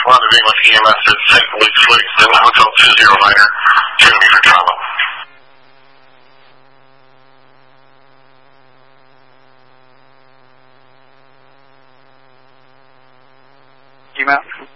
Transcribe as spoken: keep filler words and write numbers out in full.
rendezvous with E M S at Saint Luke's Livingston, Hotel two zero niner, Trinity for Charlie. E M S.